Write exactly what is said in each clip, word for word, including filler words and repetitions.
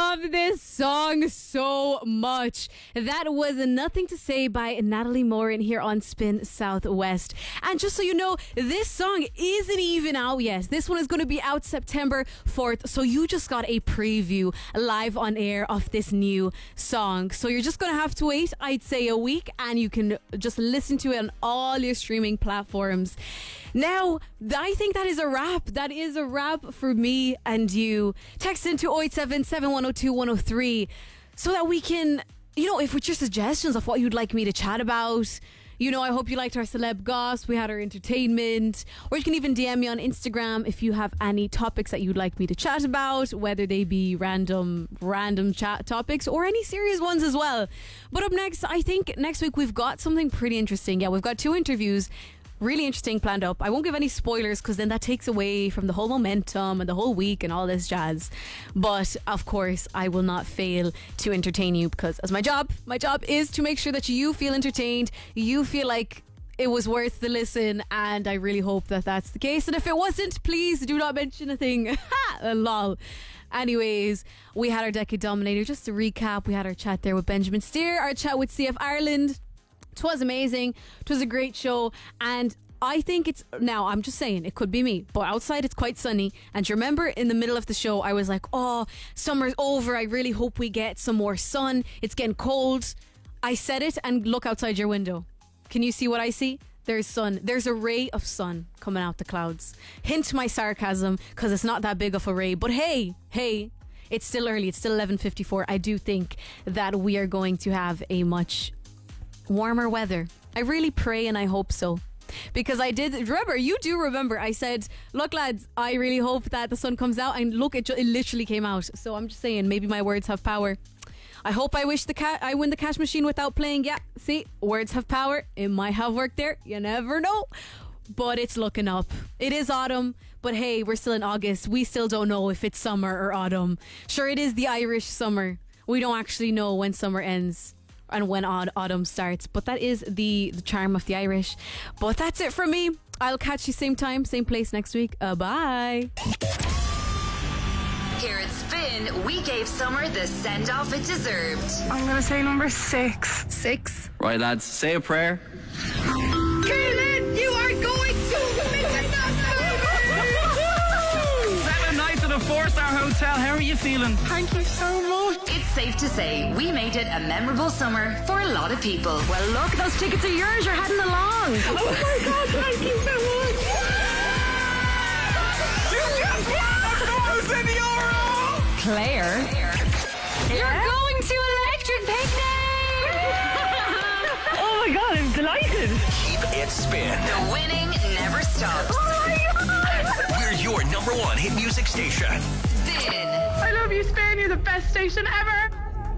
love this song so much. That was Nothing to Say by Natalie Morin here on Spin Southwest. And just so you know, this song isn't even out yet. This one is going to be out September fourth. So you just got a preview live on air of this new song. So you're just going to have to wait, I'd say, a week, and you can just listen to it on all your streaming platforms. Now, I think that is a wrap. That is a wrap for me and you. Text into oh eight seven, seven one oh two, one oh three so that we can, you know, if with your suggestions of what you'd like me to chat about. You know, I hope you liked our celeb goss. We had our entertainment. Or you can even D M me on Instagram if you have any topics that you'd like me to chat about, whether they be random, random chat topics or any serious ones as well. But up next, I think next week we've got something pretty interesting. Yeah, we've got two interviews. Really interesting planned up. I won't give any spoilers because then that takes away from the whole momentum and the whole week and all this jazz. But of course, I will not fail to entertain you because as my job, my job is to make sure that you feel entertained, you feel like it was worth the listen, and I really hope that that's the case. And if it wasn't, please do not mention a thing. Lol. Anyways, we had our Decade Dominator. Just to recap, we had our chat there with Benjamin Steer, our chat with C F Ireland. It was amazing. It was a great show. And I think it's, now I'm just saying, it could be me, but outside it's quite sunny. And you remember in the middle of the show, I was like, oh, summer's over. I really hope we get some more sun. It's getting cold. I said it, and look outside your window. Can you see what I see? There's sun. There's a ray of sun coming out the clouds. Hint my sarcasm, because it's not that big of a ray. But hey, hey, it's still early. It's still eleven fifty-four. I do think that we are going to have a much warmer weather. I really pray and I hope so. Because I did, remember, you do remember, I said, look lads, I really hope that the sun comes out, and look, it, ju- it literally came out. So I'm just saying, maybe my words have power. I hope I wish the ca- I win the cash machine without playing. Yeah, see, words have power. It might have worked there. You never know. But it's looking up. It is autumn, but hey, we're still in August. We still don't know if it's summer or autumn. Sure, it is the Irish summer. We don't actually know when summer ends and when aut- autumn starts, but that is the, the charm of the Irish. But that's it from me. I'll catch you same time, same place next week. Uh, bye. Here at Spin, we gave summer the send-off it deserved. I'm going to say number six. Six. Right, lads, say a prayer. Kaylin, you are going to the Mykonos movie! Seven nights at a four-star hotel. How are you feeling? Thank you so much. It's safe to say we made it a memorable summer for a lot of people. Well, look, those tickets are yours. You're heading along. Oh my God, thank you so much. You just won a thousand euro! Claire, you're going to Electric Picnic. Oh my God, I'm delighted. Keep it spin. The winning never stops. Oh my God. We're your number one hit music station. Spin. I love you, Spain. You're the best station ever.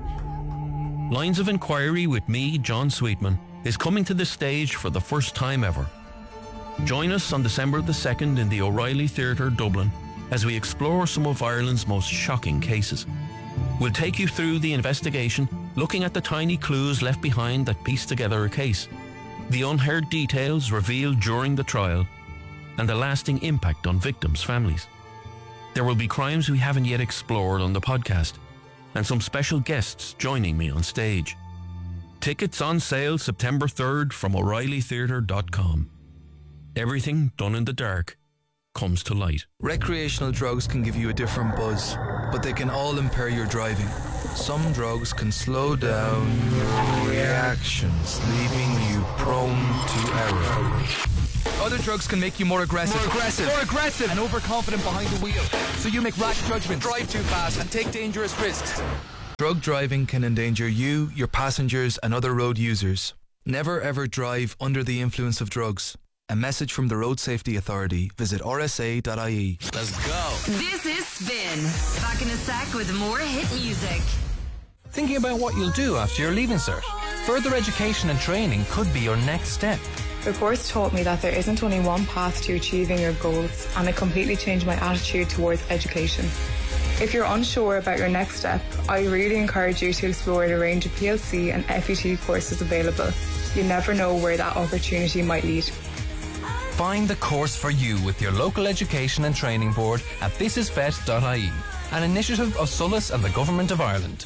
Lines of Inquiry with me, John Sweetman, is coming to the stage for the first time ever. Join us on December the second in the O'Reilly Theatre, Dublin, as we explore some of Ireland's most shocking cases. We'll take you through the investigation, looking at the tiny clues left behind that piece together a case, the unheard details revealed during the trial, and the lasting impact on victims' families. There will be crimes we haven't yet explored on the podcast, and some special guests joining me on stage. Tickets on sale September third from O'Reilly Theatre dot com. Everything done in the dark comes to light. Recreational drugs can give you a different buzz, but they can all impair your driving. Some drugs can slow down your reactions, leaving you prone to error. Other drugs can make you more aggressive. More aggressive. More aggressive. And overconfident behind the wheel. So you make rash judgments, drive too fast, and take dangerous risks. Drug driving can endanger you, your passengers, and other road users. Never ever drive under the influence of drugs. A message from the Road Safety Authority. Visit r s a dot i e. Let's go. This is Spin. Back in a sec with more hit music. Thinking about what you'll do after your Leaving Cert? Further education and training could be your next step. The course taught me that there isn't only one path to achieving your goals, and it completely changed my attitude towards education. If you're unsure about your next step, I really encourage you to explore the range of P L C and F E T courses available. You never know where that opportunity might lead. Find the course for you with your local education and training board at this is vet dot i e. an initiative of Sulis and the Government of Ireland.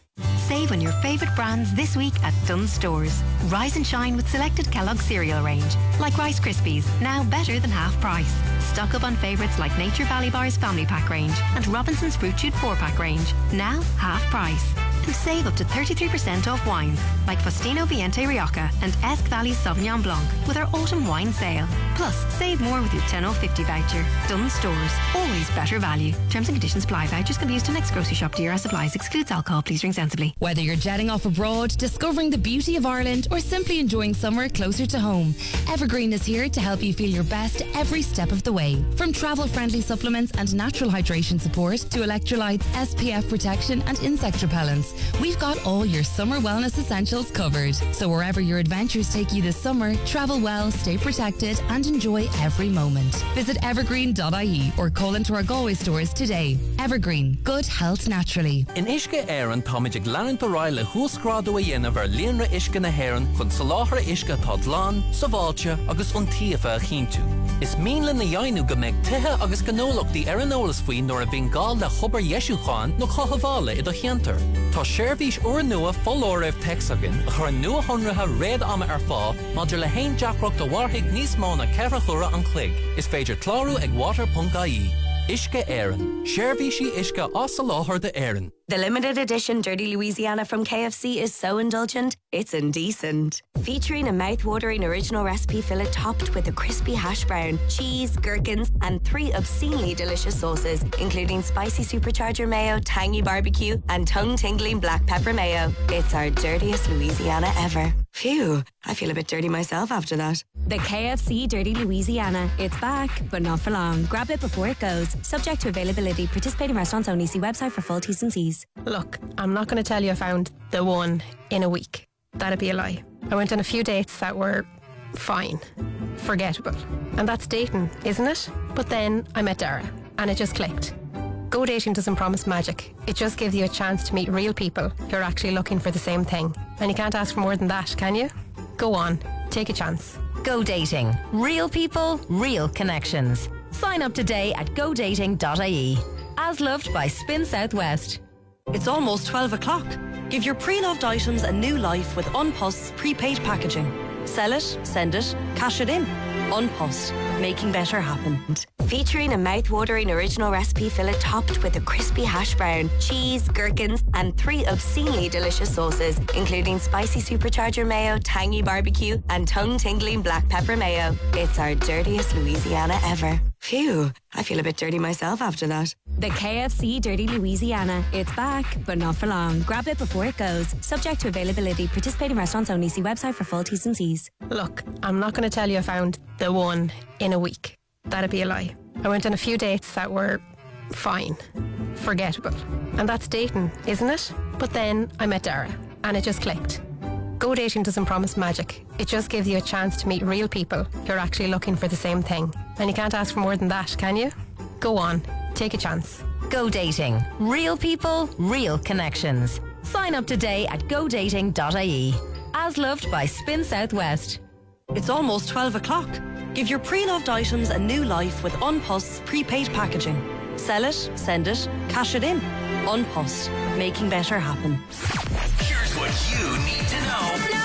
Save on your favourite brands this week at Dunnes Stores. Rise and shine with selected Kellogg cereal range, like Rice Krispies, now better than half price. Stock up on favourites like Nature Valley Bar's Family Pack range and Robinson's Fruit Chewed four pack range, now half price. And save up to thirty-three percent off wines like Faustino Viente Rioja and Esk Valley Sauvignon Blanc with our autumn wine sale. Plus, save more with your ten off fifty voucher. Dunnes Stores, always better value. Terms and conditions apply. Vouchers can be used to next grocery shop. D R S supplies. Excludes alcohol. Please drink sensibly. Whether you're jetting off abroad, discovering the beauty of Ireland, or simply enjoying summer closer to home, Evergreen is here to help you feel your best every step of the way. From travel-friendly supplements and natural hydration support to electrolytes, S P F protection and insect repellents, we've got all your summer wellness essentials covered. So wherever your adventures take you this summer, travel well, stay protected and enjoy every moment. Visit evergreen dot I E or call into our Galway stores today. Evergreen, good health naturally. In Ishka Éireann Táimid Glann Doráile Húsgrádú a dhéanamh ar líonra Ishka na Héireann chun soláthra Ishka Tadlán, Saváilte agus Untíofa a Chíntu. Is míle na dhéanú go mbeidh tithe agus gnólachtaí ar an eolas faoin nuair a bhíonn gál le chubar Yesúcháin nó Chothabhála i do cheantar. Tá seirbhís uair nua follóibh texagan a chur nua honratha réad ama ar fá maidir le haon deacracht a bharthaigh níos mó na ceithre chura an chloig. Is féidir clárú ag water dot I E. Ishka Éireann. Seirbhísí Ishka as sa láthair de Éireann. The limited edition Dirty Louisiana from K F C is so indulgent, it's indecent. Featuring a mouth-watering original recipe fillet topped with a crispy hash brown, cheese, gherkins, and three obscenely delicious sauces, including spicy supercharger mayo, tangy barbecue, and tongue-tingling black pepper mayo. It's our dirtiest Louisiana ever. Phew, I feel a bit dirty myself after that. The K F C Dirty Louisiana. It's back, but not for long. Grab it before it goes. Subject to availability. Participating restaurants only. See website for full T's and C's. Look, I'm not going to tell you I found the one in a week. That'd be a lie. I went on a few dates that were fine, forgettable. And that's dating, isn't it? But then I met Dara, and it just clicked. Go dating doesn't promise magic. It just gives you a chance to meet real people who are actually looking for the same thing. And you can't ask for more than that, can you? Go on, take a chance. Go dating. Real people, real connections. Sign up today at go dating dot I E. As loved by Spin Southwest. It's almost twelve o'clock. Give your pre-loved items a new life with Unpost's prepaid packaging. Sell it, send it, cash it in. Unpost, making better happen. Featuring a mouth-watering original recipe fillet topped with a crispy hash brown, cheese, gherkins, and three obscenely delicious sauces, including spicy supercharger mayo, tangy barbecue, and tongue-tingling black pepper mayo. It's our dirtiest Louisiana ever. Phew, I feel a bit dirty myself after that. The K F C Dirty Louisiana. It's back, but not for long. Grab it before it goes. Subject to availability. Participating restaurants only. See website for full T's and C's. Look, I'm not going to tell you I found the one in a week. That'd be a lie. I went on a few dates that were fine, forgettable. And that's dating, isn't it? But then I met Dara, and it just clicked. Go dating doesn't promise magic. It just gives you a chance to meet real people who are actually looking for the same thing. And you can't ask for more than that, can you? Go on, take a chance. Go dating. Real people, real connections. Sign up today at go dating dot I E. As loved by Spin Southwest. It's almost twelve o'clock. Give your pre-loved items a new life with Unpost's prepaid packaging. Sell it, send it, cash it in. Unpost, making better happen. Here's what you need to know now.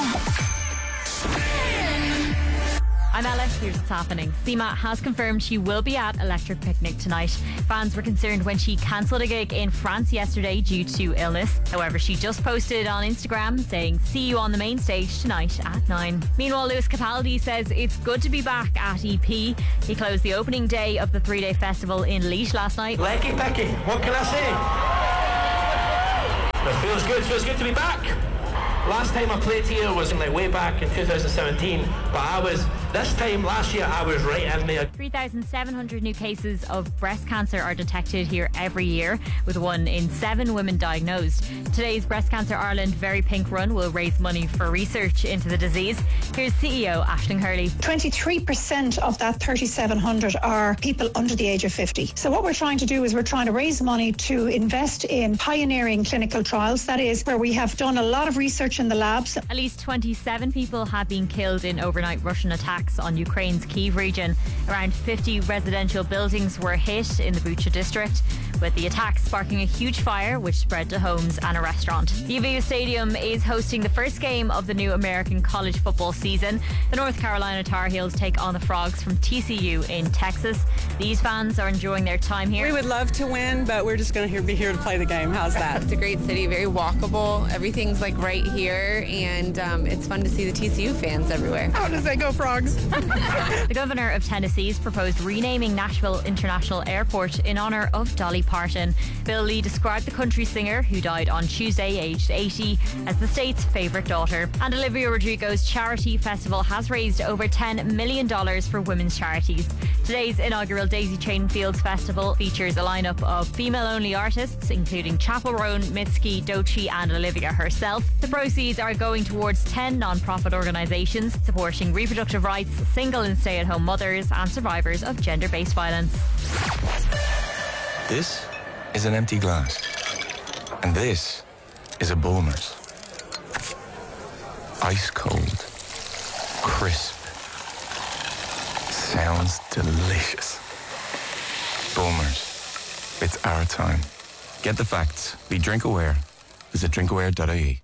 I'm Ella, here's what's happening. Seema has confirmed she will be at Electric Picnic tonight. Fans were concerned when she cancelled a gig in France yesterday due to illness. However, she just posted on Instagram saying, see you on the main stage tonight at nine. Meanwhile, Lewis Capaldi says it's good to be back at E P. He closed the opening day of the three-day festival in Leash last night. Leggy Becky, what can I say? It feels good, feels good to be back. Last time I played here was like way back in two thousand seventeen, but I was, this time last year I was right in there. three thousand seven hundred new cases of breast cancer are detected here every year, with one in seven women diagnosed. Today's Breast Cancer Ireland Very Pink Run will raise money for research. research into the disease. Here's C E O Aisling Hurley. twenty-three percent of that thirty-seven hundred are people under the age of fifty. So what we're trying to do is we're trying to raise money to invest in pioneering clinical trials. That is where we have done a lot of research in the labs. At least twenty-seven people have been killed in overnight Russian attacks on Ukraine's Kyiv region. Around fifty residential buildings were hit in the Bucha district, with the attacks sparking a huge fire which spread to homes and a restaurant. The Aviva Stadium is hosting the first game of the new American college football season. The North Carolina Tar Heels take on the Frogs from T C U in Texas. These fans are enjoying their time here. We would love to win, but we're just going to be here to play the game. How's that? It's a great city, very walkable. Everything's like right here, and um, it's fun to see the T C U fans everywhere. How does that go, Frogs? The governor of Tennessee's proposed renaming Nashville International Airport in honour of Dolly Parton. Bill Lee described the country singer, who died on Tuesday aged eighty, as the state's favourite daughter. And Olivia Rodrigo's charity festival has raised over ten million dollars for women's charities. Today's inaugural Daisy Chain Fields Festival features a lineup of female-only artists, including Chappell Roan, Mitski, Doechii and Olivia herself. The proceeds are going towards ten non-profit organisations supporting reproductive rights, single and stay-at-home mothers and survivors of gender-based violence. This is an empty glass. And this is a Bulmers. Ice cold. Crisp. Sounds delicious. Bulmers. It's our time. Get the facts. Be drink aware. Visit drinkaware dot I E.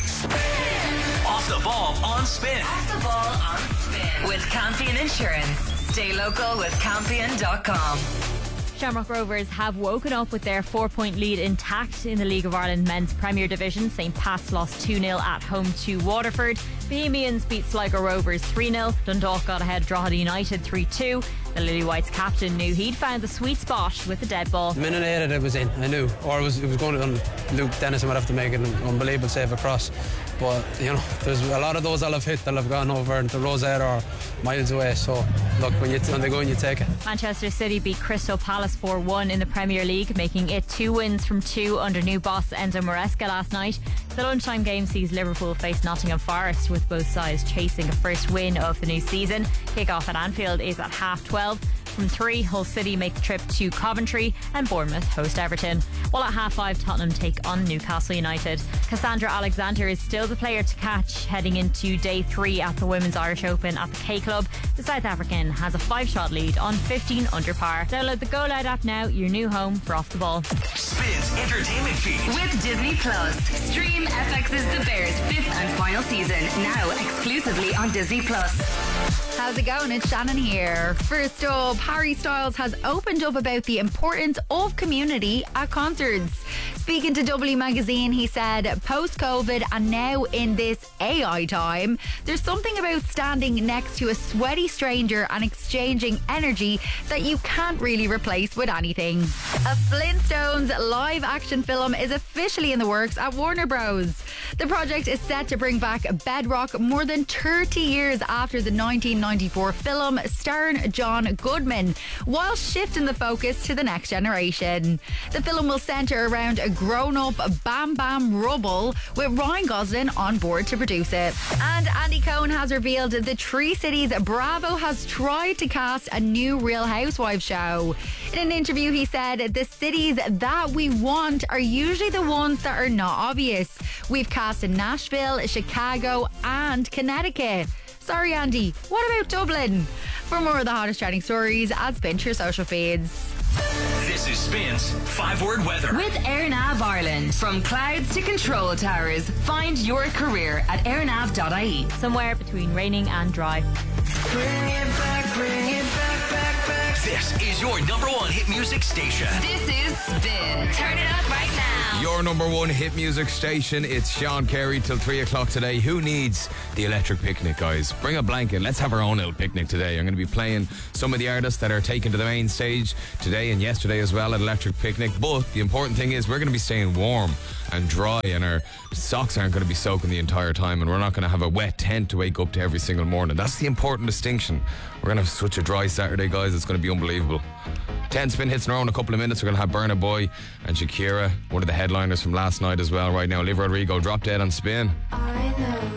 Off the ball on Spin. Off the ball on Spin. With Campion Insurance. Stay local with campion dot com. Shamrock Rovers have woken up with their four-point lead intact in the League of Ireland Men's Premier Division. Saint Pat's lost two nil at home to Waterford. Bohemians beat Sligo Rovers three nil. Dundalk got ahead Drogheda United three two. The Lily Whites captain knew he'd found the sweet spot with the dead ball. The minute I hit it, it was in. I knew. Or it was, it was going on. Luke Dennison would have to make an unbelievable save across. But, you know, there's a lot of those I'll have hit that have gone over into Rosette or miles away. So, look, when, you, when they go in, you take it. Manchester City beat Crystal Palace four one in the Premier League, making it two wins from two under new boss Enzo Maresca last night. The lunchtime game sees Liverpool face Nottingham Forest, with both sides chasing a first win of the new season. Kick-off at Anfield is at half twelve. From three, Hull City make the trip to Coventry and Bournemouth host Everton. While at half five, Tottenham take on Newcastle United. Cassandra Alexander is still the player to catch heading into day three at the Women's Irish Open at the K Club. The South African has a five-shot lead on fifteen under par. Download the Go Loud app now, your new home for Off the Ball. Spin's entertainment feed. With Disney Plus. Stream F X's The Bears' fifth and final season, now exclusively on Disney Plus. How's it going? It's Shannon here. First up, Harry Styles has opened up about the importance of community at concerts. Speaking to W Magazine, he said, post-COVID and now in this A I time, there's something about standing next to a sweaty stranger and exchanging energy that you can't really replace with anything. A Flintstones live-action film is officially in the works at Warner Bros. The project is set to bring back Bedrock more than thirty years after the nineteen ninety-four film starring John Goodman, while shifting the focus to the next generation. The film will centre around a grown-up Bam Bam Rubble, with Ryan Gosling on board to produce it. And Andy Cohen has revealed the Three Cities Bravo has tried to cast a new Real Housewives show. In an interview, he said, the cities that we want are usually the ones that are not obvious. We've cast in Nashville, Chicago and Connecticut. Sorry, Andy. What about Dublin? For more of the hottest trending stories, add Spin to your social feeds. This is Spin's five-word weather. With AirNav Ireland. From clouds to control towers, find your career at air nav dot I E. Somewhere between raining and dry. Bring it back, bring it back, back, back. This is your number one hit music station. This is Spin. Turn it up right now. Your number one hit music station. It's Sean Carey till three o'clock today. Who needs the electric picnic, guys? Bring a blanket. Let's have our own little picnic today. I'm going to be playing some of the artists that are taken to the main stage today and yesterday as well at Electric Picnic. But the important thing is we're going to be staying warm and dry, and our socks aren't going to be soaking the entire time, and we're not going to have a wet tent to wake up to every single morning. That's the important distinction. We're going to have such a dry Saturday, guys. It's going to be unbelievable. ten spin hits in a row in a couple of minutes. We're going to have Burna Boy and Shakira, one of the headliners from last night as well. Right now, Olivia Rodrigo, Drop Dead on Spin. I know